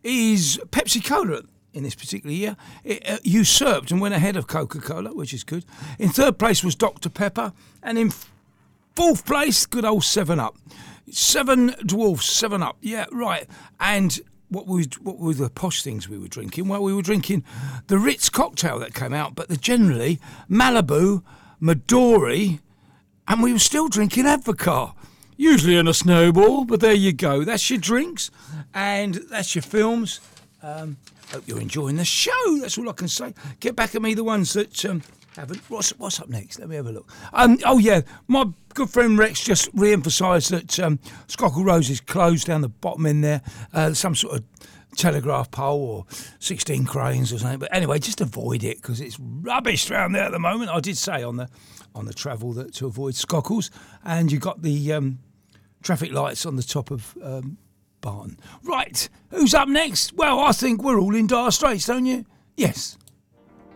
is Pepsi Cola in this particular year. It usurped and went ahead of Coca-Cola, which is good. In third place was Dr. Pepper, and in fourth place, good old 7-Up. Seven Dwarfs, 7-Up. Yeah, right. And what were the posh things we were drinking? Well, we were drinking the Ritz cocktail that came out, but generally Malibu, Midori, and we were still drinking Advocaat. Usually in a snowball, but there you go. That's your drinks, and that's your films. Hope you're enjoying the show. That's all I can say. Get back at me, the ones that haven't. What's up next? Let me have a look. Oh yeah, my good friend Rex just re-emphasised that Scockle Rose is closed down the bottom in there. Some sort of telegraph pole or 16 cranes or something. But anyway, just avoid it because it's rubbish around there at the moment. I did say on the travel that to avoid Scockles, and you got the traffic lights on the top of Barton. Right, who's up next? Well, I think we're all in dire straits, don't you? Yes.